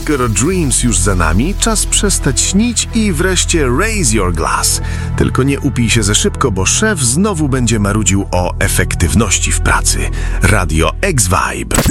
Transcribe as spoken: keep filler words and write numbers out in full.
Skoro Dreams już za nami, czas przestać śnić i wreszcie raise your glass. Tylko nie upij się za szybko, bo szef znowu będzie marudził o efektywności w pracy. Radio X-Vibe.